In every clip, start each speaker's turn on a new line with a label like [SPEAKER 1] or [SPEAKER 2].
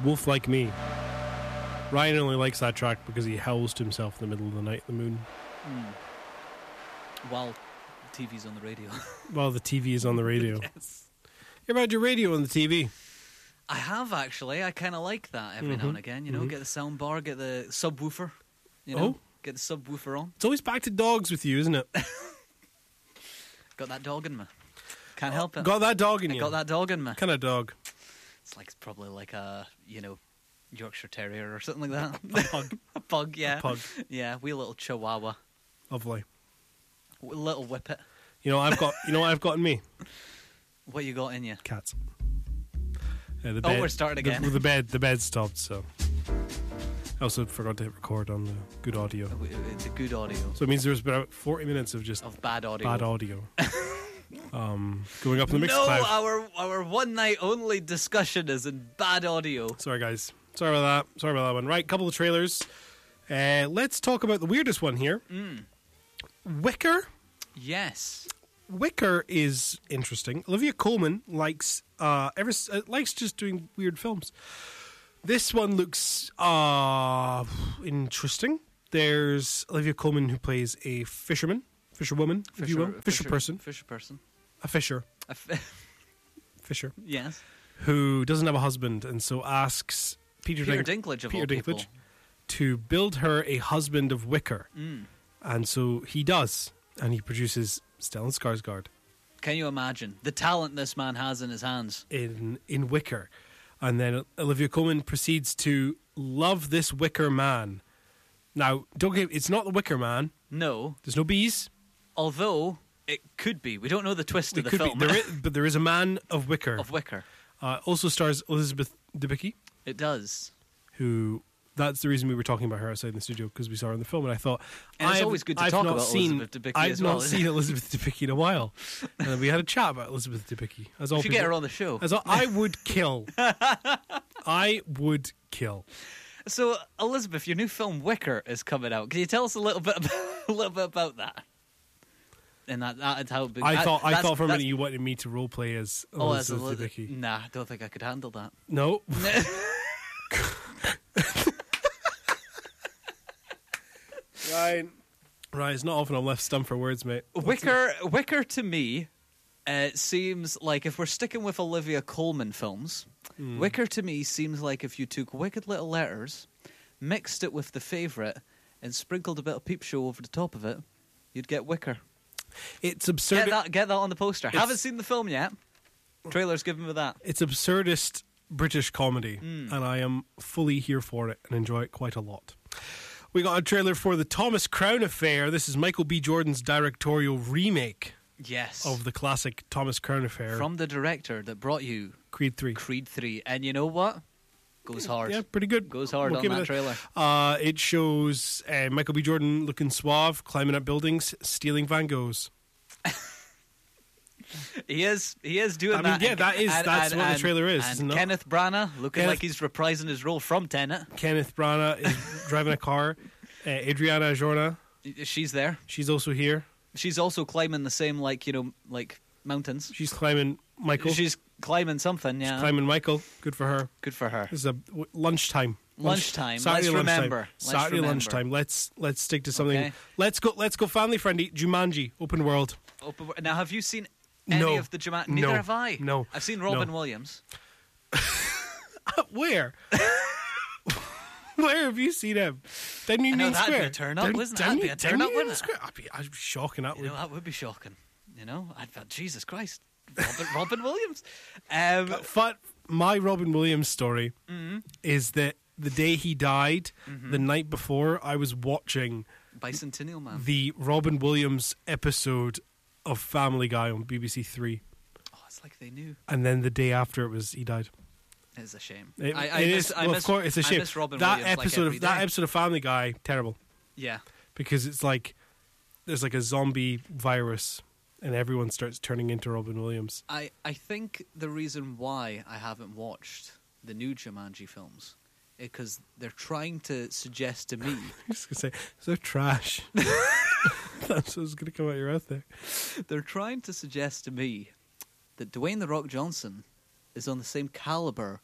[SPEAKER 1] Wolf Like Me. Ryan only likes that track because he howls to himself in the middle of the night at the moon.
[SPEAKER 2] While the TV's on the radio.
[SPEAKER 1] While the TV is on the radio.
[SPEAKER 2] Yes.
[SPEAKER 1] You ever had your radio on the TV?
[SPEAKER 2] I have, actually. I kind of like that every now and again. You know, get the sound bar, get the subwoofer. You know, get the subwoofer on.
[SPEAKER 1] It's always back to dogs with you, isn't it?
[SPEAKER 2] Got that dog in me. Can't help it.
[SPEAKER 1] Got that dog in you?
[SPEAKER 2] Got that dog in me.
[SPEAKER 1] Kind of dog?
[SPEAKER 2] It's probably like a, Yorkshire Terrier or something like that.
[SPEAKER 1] A pug.
[SPEAKER 2] A pug, yeah.
[SPEAKER 1] A pug.
[SPEAKER 2] Yeah, wee little chihuahua.
[SPEAKER 1] Lovely.
[SPEAKER 2] Little whippet.
[SPEAKER 1] I've got. You know what I've got in me?
[SPEAKER 2] What you got in you?
[SPEAKER 1] Cats. The bed,
[SPEAKER 2] we're starting again.
[SPEAKER 1] The bed stopped, so. I also forgot to hit record on the good audio.
[SPEAKER 2] The good audio.
[SPEAKER 1] So it means there's about 40 minutes of just
[SPEAKER 2] bad audio.
[SPEAKER 1] Bad audio. Going up in the
[SPEAKER 2] No,
[SPEAKER 1] Mixcloud.
[SPEAKER 2] our one night only discussion is in bad audio.
[SPEAKER 1] Sorry, guys. Sorry about that one. Right, couple of trailers. Let's talk about the weirdest one here. Wicker.
[SPEAKER 2] Yes.
[SPEAKER 1] Wicker is interesting. Olivia Colman likes just doing weird films. This one looks interesting. There's Olivia Colman who plays a fisherwoman, if you will, fisher person, a fisher, fisher.
[SPEAKER 2] Yes.
[SPEAKER 1] Who doesn't have a husband, and so asks Peter Dinklage to build her a husband of wicker, and so he does, and he produces Stellan Skarsgård.
[SPEAKER 2] Can you imagine the talent this man has in his hands
[SPEAKER 1] in wicker? And then Olivia Colman proceeds to love this wicker man. Now, it's not the Wicker Man.
[SPEAKER 2] No.
[SPEAKER 1] There's no bees.
[SPEAKER 2] Although, it could be. We don't know the twist of the film.
[SPEAKER 1] But there is a man of wicker.
[SPEAKER 2] Of wicker.
[SPEAKER 1] Also stars Elizabeth Debicki.
[SPEAKER 2] It does.
[SPEAKER 1] That's the reason we were talking about her outside in the studio, because we saw her in the film, and I thought...
[SPEAKER 2] And it's always good to talk about Elizabeth Debicki as well.
[SPEAKER 1] I've not seen Elizabeth Debicki in a while. And we had a chat about Elizabeth Debicki.
[SPEAKER 2] We should get her on the show.
[SPEAKER 1] I would kill. I would kill.
[SPEAKER 2] So, Elizabeth, your new film Wicker is coming out. Can you tell us a little bit about that? And that's how big.
[SPEAKER 1] I thought for a minute you wanted me to roleplay as Elizabeth Debicki.
[SPEAKER 2] Nah, I don't think I could handle that.
[SPEAKER 1] No. Right. It's not often I'm left stumped for words, mate.
[SPEAKER 2] Wicker to me seems like, if we're sticking with Olivia Colman films, Wicker to me seems like if you took Wicked Little Letters, mixed it with The Favourite, and sprinkled a bit of Peep Show over the top of it, you'd get Wicker.
[SPEAKER 1] It's absurd.
[SPEAKER 2] Get that on the poster. Haven't seen the film yet. Trailer's giving me that.
[SPEAKER 1] It's absurdist British comedy, and I am fully here for it and enjoy it quite a lot. We got a trailer for the Thomas Crown Affair. This is Michael B. Jordan's directorial remake.
[SPEAKER 2] Yes.
[SPEAKER 1] Of the classic Thomas Crown Affair.
[SPEAKER 2] From the director that brought you
[SPEAKER 1] Creed 3.
[SPEAKER 2] And you know what? Goes hard.
[SPEAKER 1] Yeah, pretty good.
[SPEAKER 2] Goes hard on that trailer.
[SPEAKER 1] It shows Michael B. Jordan looking suave, climbing up buildings, stealing Van Goghs.
[SPEAKER 2] He is doing that.
[SPEAKER 1] Yeah, that's what the trailer is.
[SPEAKER 2] And Kenneth Branagh looking like he's reprising his role from Tenet.
[SPEAKER 1] Kenneth Branagh is driving a car. Adriana Arjona.
[SPEAKER 2] She's there.
[SPEAKER 1] She's also here.
[SPEAKER 2] She's also climbing the same, like mountains.
[SPEAKER 1] She's climbing Michael.
[SPEAKER 2] She's climbing something, yeah.
[SPEAKER 1] She's climbing Michael. Good for her.
[SPEAKER 2] Good for her.
[SPEAKER 1] This is a lunchtime.
[SPEAKER 2] Lunchtime.
[SPEAKER 1] Saturday
[SPEAKER 2] Let's
[SPEAKER 1] lunchtime.
[SPEAKER 2] remember.
[SPEAKER 1] Saturday lunchtime. Let's stick to something.
[SPEAKER 2] Okay.
[SPEAKER 1] Let's go family friendly. Jumanji, open world.
[SPEAKER 2] Now, have you seen any of the Jumanji? Neither have I.
[SPEAKER 1] No.
[SPEAKER 2] I've seen Robin Williams.
[SPEAKER 1] Where? Where have you seen him? Then you need
[SPEAKER 2] that'd be a turn up, wouldn't it? That'd be a turn up, wouldn't it?
[SPEAKER 1] I'd be shocking. That
[SPEAKER 2] would be shocking. Jesus Christ, Robin Williams.
[SPEAKER 1] But my Robin Williams story is that the day he died, the night before, I was watching
[SPEAKER 2] Bicentennial Man,
[SPEAKER 1] the Robin Williams episode of Family Guy on BBC Three.
[SPEAKER 2] Oh, it's like they knew.
[SPEAKER 1] And then the day after he died.
[SPEAKER 2] It's a shame.
[SPEAKER 1] Of course, it's a shame.
[SPEAKER 2] I miss Robin
[SPEAKER 1] that
[SPEAKER 2] Williams
[SPEAKER 1] that episode of Family Guy, terrible.
[SPEAKER 2] Yeah,
[SPEAKER 1] because it's like there's like a zombie virus, and everyone starts turning into Robin Williams.
[SPEAKER 2] I think the reason why I haven't watched the new Jumanji films is because they're trying to suggest to me.
[SPEAKER 1] I'm just gonna say they're trash. That's what's gonna come out your mouth there.
[SPEAKER 2] They're trying to suggest to me that Dwayne "The Rock" Johnson is on the same caliber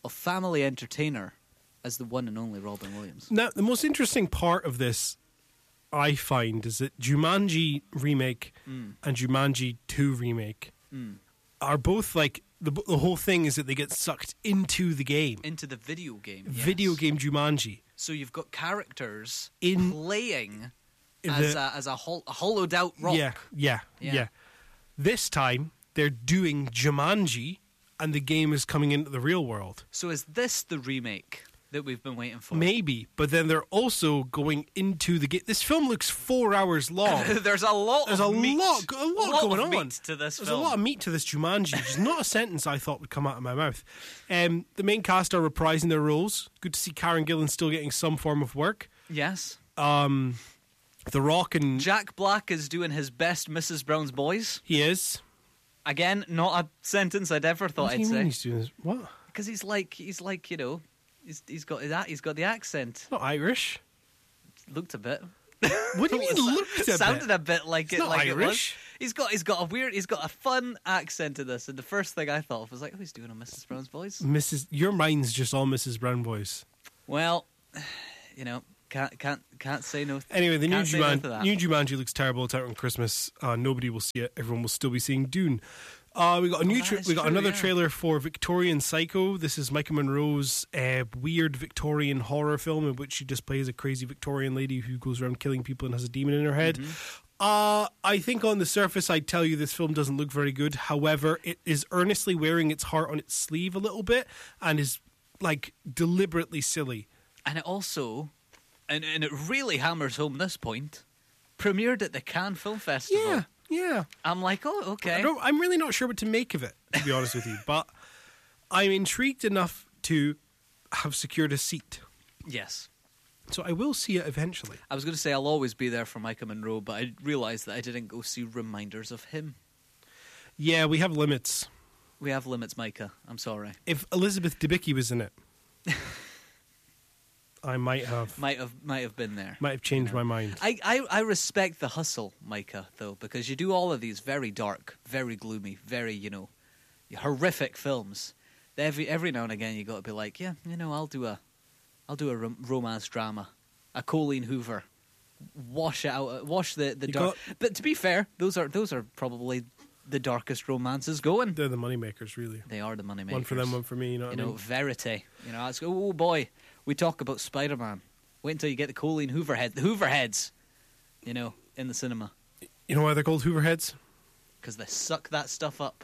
[SPEAKER 2] of family entertainer as the one and only Robin Williams.
[SPEAKER 1] Now, the most interesting part of this, I find, is that Jumanji remake and Jumanji 2 remake are both like the whole thing is that they get sucked into the game,
[SPEAKER 2] into the video game,
[SPEAKER 1] video game Jumanji.
[SPEAKER 2] So you've got characters playing as a hollowed out rock.
[SPEAKER 1] Yeah. This time they're doing Jumanji, and the game is coming into the real world.
[SPEAKER 2] So is this the remake that we've been waiting for?
[SPEAKER 1] Maybe, but then they're also going into the game. This film looks 4 hours long.
[SPEAKER 2] There's a lot going on.
[SPEAKER 1] Meat
[SPEAKER 2] to this
[SPEAKER 1] There's
[SPEAKER 2] film.
[SPEAKER 1] a lot of meat to this Jumanji, which is not a sentence I thought would come out of my mouth. The main cast are reprising their roles. Good to see Karen Gillan still getting some form of work.
[SPEAKER 2] Yes.
[SPEAKER 1] The Rock and...
[SPEAKER 2] Jack Black is doing his best Mrs. Brown's Boys.
[SPEAKER 1] He is.
[SPEAKER 2] Again, not a sentence I'd ever thought I'd say.
[SPEAKER 1] He's doing this? What?
[SPEAKER 2] Because he's like you know, he's got the accent.
[SPEAKER 1] Not Irish.
[SPEAKER 2] Looked a bit.
[SPEAKER 1] What do you mean looked a bit?
[SPEAKER 2] Sounded a bit like
[SPEAKER 1] it's not
[SPEAKER 2] like
[SPEAKER 1] Irish.
[SPEAKER 2] He's got a fun accent to this, and the first thing I thought of was like, oh, he's doing a Mrs. Brown's Boys.
[SPEAKER 1] Your mind's just all Mrs. Brown Boys.
[SPEAKER 2] Well, you know, can't say no.
[SPEAKER 1] Anyway, the new Jumanji looks terrible. It's out on Christmas. Nobody will see it. Everyone will still be seeing Dune. We got another trailer for Victorian Psycho. This is Micah Monroe's weird Victorian horror film in which she just plays a crazy Victorian lady who goes around killing people and has a demon in her head. I think on the surface I'd tell you this film doesn't look very good. However, it is earnestly wearing its heart on its sleeve a little bit and is like deliberately silly.
[SPEAKER 2] And it also, and it really hammers home this point, premiered at the Cannes Film Festival.
[SPEAKER 1] Yeah.
[SPEAKER 2] I'm like, oh, okay.
[SPEAKER 1] I'm really not sure what to make of it, to be honest with you. But I'm intrigued enough to have secured a seat.
[SPEAKER 2] Yes.
[SPEAKER 1] So I will see it eventually.
[SPEAKER 2] I was going to say I'll always be there for Micah Monroe, but I realised that I didn't go see Reminders of Him.
[SPEAKER 1] Yeah, we have limits.
[SPEAKER 2] We have limits, Micah. I'm sorry.
[SPEAKER 1] If Elizabeth Debicki was in it, I might have
[SPEAKER 2] been there.
[SPEAKER 1] Might have changed my mind.
[SPEAKER 2] I respect the hustle, Micah, though, because you do all of these very dark, very gloomy, very, horrific films. Every now and again you got to be like, yeah, I'll do a romance drama, a Colleen Hoover, wash it out, wash the dark. But to be fair, those are probably the darkest romances going.
[SPEAKER 1] They're the moneymakers, really.
[SPEAKER 2] They are the moneymakers.
[SPEAKER 1] One for them, one for me. You know what I mean?
[SPEAKER 2] Verite. Oh boy, we talk about Spider-Man. Wait until you get the Colleen Hoover head, the Hoover heads, in the cinema.
[SPEAKER 1] You know why they're called Hoover heads?
[SPEAKER 2] Because they suck that stuff up.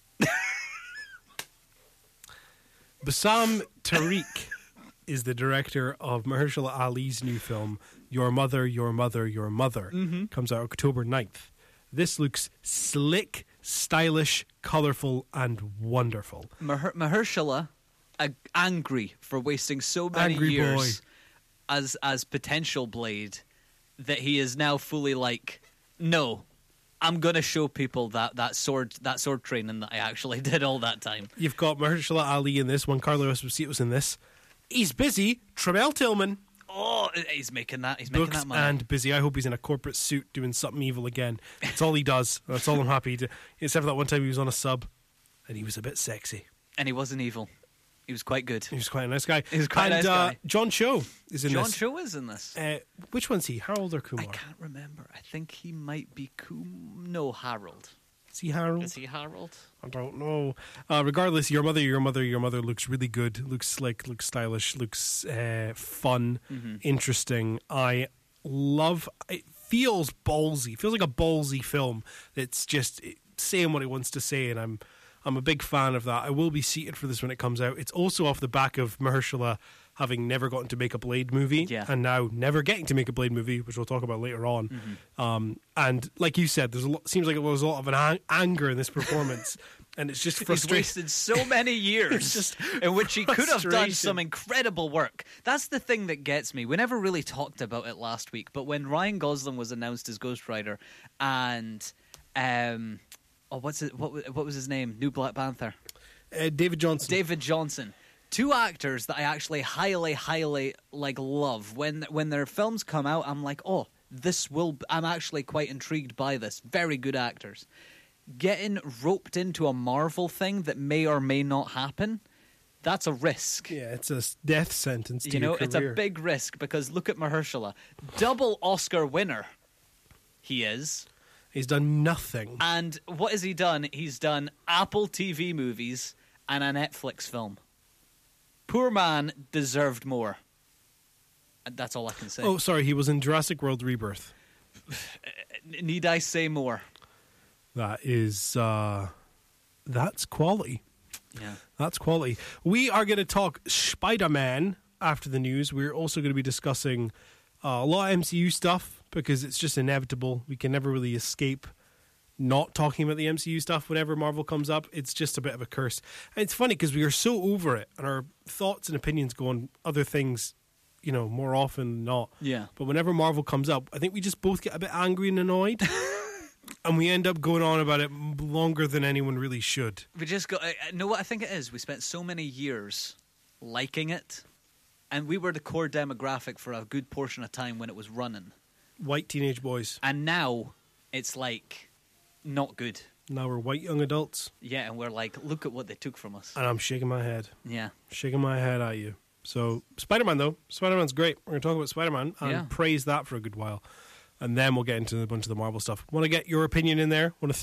[SPEAKER 1] Bassam Tariq is the director of Mahershala Ali's new film, Your Mother, Your Mother, Your Mother. Comes out October 9th. This looks slick, stylish, colourful, and wonderful.
[SPEAKER 2] Mahershala, angry for wasting so many years as potential Blade, that he is now fully like, no, I'm going to show people that sword training that I actually did all that time.
[SPEAKER 1] You've got Mahershala Ali in this one. Carlo Esposito was in this. He's busy. Tremel Tillman.
[SPEAKER 2] Oh, he's making that. He's
[SPEAKER 1] Books
[SPEAKER 2] making that money.
[SPEAKER 1] And busy. I hope he's in a corporate suit doing something evil again. That's all he does. That's all I'm happy to. Except for that one time he was on a sub, and he was a bit sexy.
[SPEAKER 2] And he wasn't evil. He was quite good.
[SPEAKER 1] He was quite a nice guy.
[SPEAKER 2] He was quite a nice guy.
[SPEAKER 1] John Cho is in this.
[SPEAKER 2] John Cho is in this.
[SPEAKER 1] Which one's he? Harold or Kumar?
[SPEAKER 2] I can't remember. I think he might be Harold.
[SPEAKER 1] Is he Harold?
[SPEAKER 2] Is he Harold?
[SPEAKER 1] I don't know. Regardless, Your Mother, Your Mother, Your Mother looks really good. Looks slick, looks stylish, looks fun, interesting. I love it. Feels ballsy. It feels like a ballsy film that's just saying what it wants to say, and I'm a big fan of that. I will be seated for this when it comes out. It's also off the back of Mahershala having never gotten to make a Blade movie, and now never getting to make a Blade movie, which we'll talk about later on. And like you said, seems like there was a lot of anger in this performance, and it's just frustrating.
[SPEAKER 2] He's wasted so many years in which he could have done some incredible work. That's the thing that gets me. We never really talked about it last week, but when Ryan Gosling was announced as Ghost Rider, and what was his name? New Black Panther.
[SPEAKER 1] David Johnson.
[SPEAKER 2] David Johnson. Two actors that I actually highly, highly love. When their films come out, I'm like, oh, I'm actually quite intrigued by this. Very good actors. Getting roped into a Marvel thing that may or may not happen, That's a risk.
[SPEAKER 1] Yeah, it's a death sentence to
[SPEAKER 2] you know,
[SPEAKER 1] your career.
[SPEAKER 2] It's a big risk because look at Mahershala. Double Oscar winner he is.
[SPEAKER 1] He's done nothing.
[SPEAKER 2] And what has he done? He's done Apple TV movies and a Netflix film. Poor man deserved more. And that's all I can say.
[SPEAKER 1] Oh, sorry, he was in Jurassic World Rebirth.
[SPEAKER 2] Need I say more?
[SPEAKER 1] That is, that's quality.
[SPEAKER 2] Yeah.
[SPEAKER 1] That's quality. We are going to talk Spider-Man after the news. We're also going to be discussing a lot of MCU stuff because it's just inevitable. We can never really escape not talking about the MCU stuff whenever Marvel comes up. It's just a bit of a curse. And it's funny because we are so over it and our thoughts and opinions go on other things, you know, more often than not.
[SPEAKER 2] Yeah.
[SPEAKER 1] But whenever Marvel comes up, I think we just both get a bit angry and annoyed. And we end up going on about it longer than anyone really should.
[SPEAKER 2] We just got... know what I think it is? We spent so many years liking it, and we were the core demographic for a good portion of time when it was running.
[SPEAKER 1] White teenage boys.
[SPEAKER 2] And now it's like not good.
[SPEAKER 1] Now we're white young adults.
[SPEAKER 2] Yeah, and we're like, look at what they took from us.
[SPEAKER 1] And I'm shaking my head.
[SPEAKER 2] Yeah.
[SPEAKER 1] Shaking my head at you. So, Spider-Man, though. Spider-Man's great. We're going to talk about Spider-Man and praise that for a good while. And then we'll get into a bunch of the Marvel stuff. Want to get your opinion in there? Want to